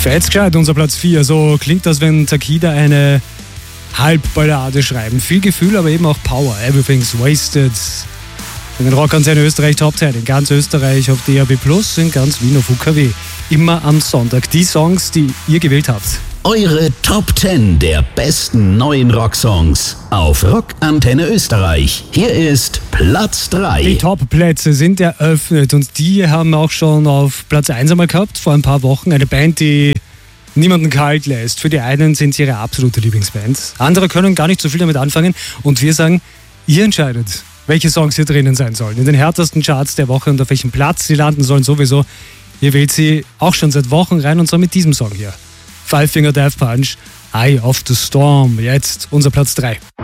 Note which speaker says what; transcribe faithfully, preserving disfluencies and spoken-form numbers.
Speaker 1: Fetz gescheit, unser Platz vier. So klingt das, wenn Takida eine Halbballade schreiben. Viel Gefühl, aber eben auch Power. Everything's wasted. In den Rockantenne Österreich Top zehn. In ganz Österreich auf D A B plus, in ganz Wien auf U K W. Immer am Sonntag. Die Songs, die ihr gewählt habt.
Speaker 2: Eure Top zehn der besten neuen Rocksongs auf Rockantenne Österreich. Hier ist Platz drei.
Speaker 1: Die Top-Plätze sind eröffnet und die haben auch schon auf Platz eins einmal gehabt, vor ein paar Wochen. Eine Band, die niemanden kalt lässt. Für die einen sind sie ihre absolute Lieblingsband. Andere können gar nicht so viel damit anfangen und wir sagen, ihr entscheidet, welche Songs hier drinnen sein sollen. In den härtesten Charts der Woche und auf welchem Platz sie landen sollen sowieso. Ihr wählt sie auch schon seit Wochen rein und zwar mit diesem Song hier. Five Finger Death Punch, Eye of the Storm. Jetzt unser Platz drei.